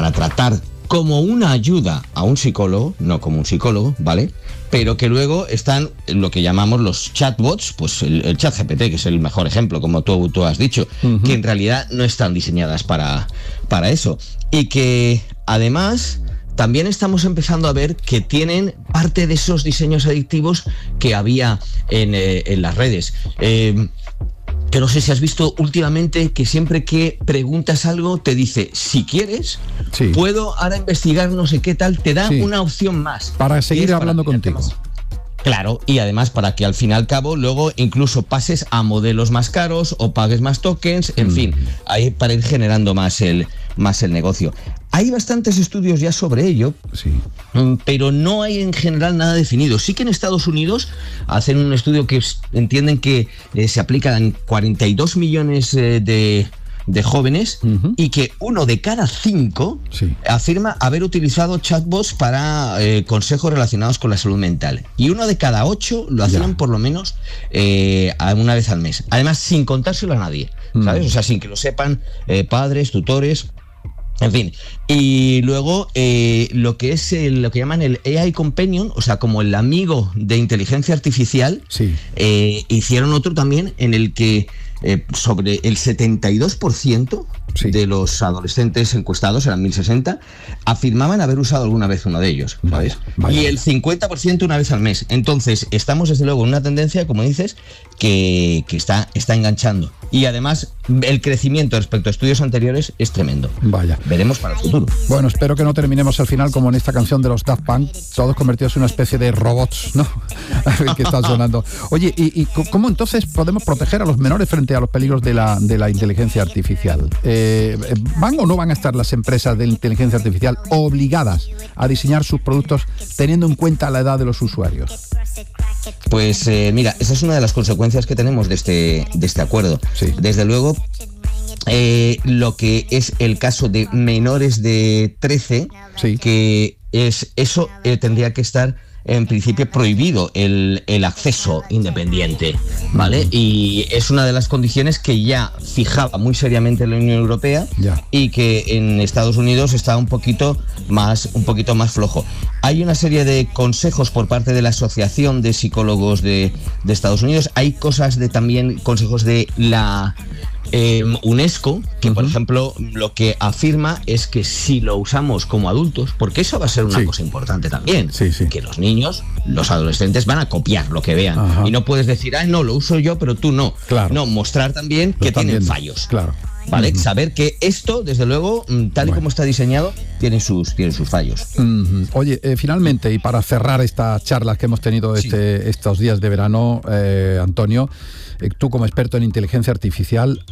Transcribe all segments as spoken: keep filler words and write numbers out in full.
para tratar como una ayuda a un psicólogo, no como un psicólogo, ¿vale? Pero que luego están lo que llamamos los chatbots, pues el, el ChatGPT, que es el mejor ejemplo, como tú, tú has dicho, uh-huh. que en realidad no están diseñadas para, para eso. Y que además también estamos empezando a ver que tienen parte de esos diseños adictivos que había en, eh, en las redes. Eh, que no sé si has visto últimamente que siempre que preguntas algo te dice, si quieres, sí. puedo ahora investigar no sé qué tal, te da sí. una opción más. Para seguir hablando contigo. Más. Claro, y además para que al fin y al cabo luego incluso pases a modelos más caros o pagues más tokens, en mm. fin, ahí para ir generando más el, más el negocio. Hay bastantes estudios ya sobre ello, sí. pero no hay en general nada definido. Sí que en Estados Unidos hacen un estudio que entienden que eh, se aplica en cuarenta y dos millones eh, de... de jóvenes uh-huh. y que uno de cada cinco sí. afirma haber utilizado chatbots para eh, consejos relacionados con la salud mental, y uno de cada ocho lo hacen ya. por lo menos eh, una vez al mes, además sin contárselo a nadie, ¿sabes? Uh-huh. O sea, sin que lo sepan eh, padres, tutores, en fin. Y luego eh, lo que es el, lo que llaman el A I Companion, o sea, como el amigo de inteligencia artificial, sí. eh, hicieron otro también en el que eh, sobre el setenta y dos por ciento sí. de los adolescentes encuestados, eran mil sesenta, afirmaban haber usado alguna vez uno de ellos, ¿sabes? Vaya, vaya. Y el cincuenta por ciento una vez al mes. Entonces, estamos desde luego en una tendencia, como dices, que, que está, está enganchando. Y además, el crecimiento respecto a estudios anteriores es tremendo. Vaya. Veremos para el futuro. Bueno, espero que no terminemos al final como en esta canción de los Daft Punk, todos convertidos en una especie de robots, ¿no? que están sonando. Oye, ¿y, y cómo entonces podemos proteger a los menores frente a los peligros de la, de la inteligencia artificial? Eh, ¿Van o no van a estar las empresas de inteligencia artificial obligadas a diseñar sus productos teniendo en cuenta la edad de los usuarios? Pues eh, mira, esa es una de las consecuencias que tenemos de este, de este acuerdo. Sí. Desde luego, eh, lo que es el caso de menores de trece, sí. que es eso eh, tendría que estar en principio prohibido el, el acceso independiente, ¿vale? Y es una de las condiciones que ya fijaba muy seriamente la Unión Europea ya. y que en Estados Unidos está un poquito más, un poquito más flojo. Hay una serie de consejos por parte de la Asociación de Psicólogos de, de Estados Unidos. Hay cosas de también consejos de la Eh, UNESCO, que uh-huh. por ejemplo lo que afirma es que si lo usamos como adultos, porque eso va a ser una sí. cosa importante también, sí, sí. que los niños, los adolescentes van a copiar lo que vean, uh-huh. y no puedes decir, ah, no, lo uso yo, pero tú no. Claro. No, mostrar también lo que tienen viendo. fallos. Claro. ¿Vale? Uh-huh. Saber que esto, desde luego, tal y bueno. como está diseñado, tiene sus, tiene sus fallos. Uh-huh. Oye, eh, finalmente, y para cerrar estas charlas que hemos tenido este, sí. estos días de verano, eh, Antonio, eh, tú como experto en inteligencia artificial,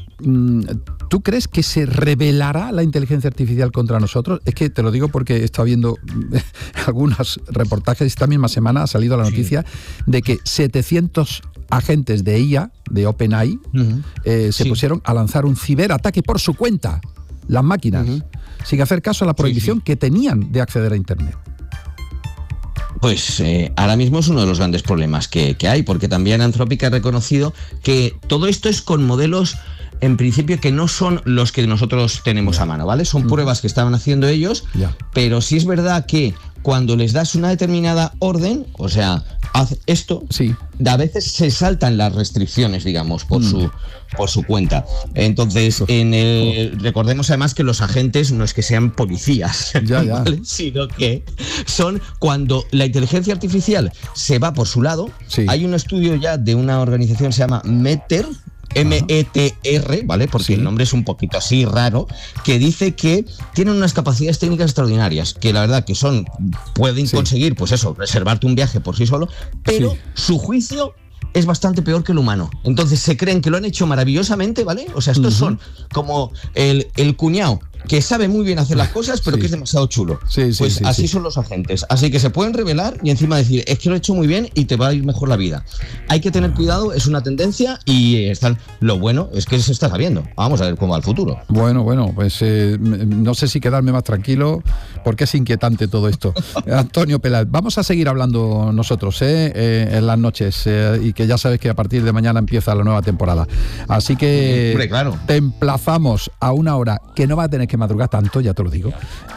¿tú crees que se rebelará la inteligencia artificial contra nosotros? Es que te lo digo porque he estado viendo algunos reportajes. Esta misma semana ha salido la noticia sí. de que setecientos agentes de I A, de OpenAI, uh-huh. eh, se sí. pusieron a lanzar un ciberataque por su cuenta, las máquinas, uh-huh. sin hacer caso a la prohibición sí, sí. que tenían de acceder a Internet. Pues eh, ahora mismo es uno de los grandes problemas que, que hay, porque también Anthropic ha reconocido que todo esto es con modelos en principio que no son los que nosotros tenemos yeah. a mano, ¿vale? Son pruebas que estaban haciendo ellos, yeah. pero sí es verdad que cuando les das una determinada orden, o sea, haz esto, sí. a veces se saltan las restricciones, digamos, por mm. su por su cuenta. Entonces, en el, recordemos además que los agentes no es que sean policías, ya, ya. ¿vale? Sino que son cuando la inteligencia artificial se va por su lado. Sí. Hay un estudio ya de una organización que se llama Meter, M E T R, ¿vale? Porque sí. el nombre es un poquito así raro, que dice que tienen unas capacidades técnicas extraordinarias, que la verdad que son, pueden sí. conseguir, pues eso, reservarte un viaje por sí solo, pero sí. su juicio es bastante peor que el humano. Entonces se creen que lo han hecho maravillosamente, ¿vale? O sea, estos uh-huh. son como el, el cuñado que sabe muy bien hacer las cosas, pero sí. que es demasiado chulo. Sí, sí, pues sí, así sí. son los agentes. Así que se pueden revelar y encima decir, es que lo he hecho muy bien y te va a ir mejor la vida. Hay que tener cuidado, es una tendencia y están, lo bueno es que se está sabiendo. Vamos a ver cómo va el futuro. Bueno, bueno, pues eh, no sé si quedarme más tranquilo porque es inquietante todo esto. Antonio Peláez, vamos a seguir hablando nosotros ¿eh? Eh, en las noches eh, y que ya sabes que a partir de mañana empieza la nueva temporada. Así que Hombre, claro. te emplazamos a una hora que no va a tener que madrugar tanto, ya te lo digo,